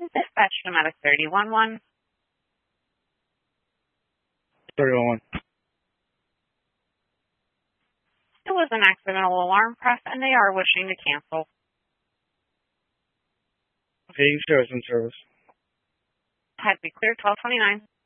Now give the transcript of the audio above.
Dispatch Nomadic 311. 311. It was an accidental alarm press, and they are wishing to cancel. Okay, you show us in service. Had to be clear 1229.